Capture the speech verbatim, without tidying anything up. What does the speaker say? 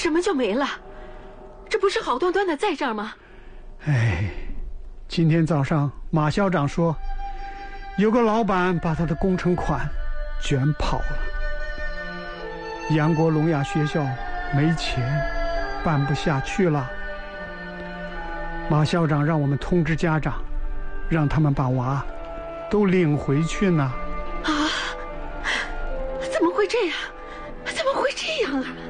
什么就没了？这不是好端端的在这儿吗？ 哎，今天早上马校长说，有个老板把他的工程款卷跑了。杨国聋哑学校没钱，办不下去了。马校长让我们通知家长，让他们把娃都领回去呢。 啊！怎么会这样？怎么会这样啊？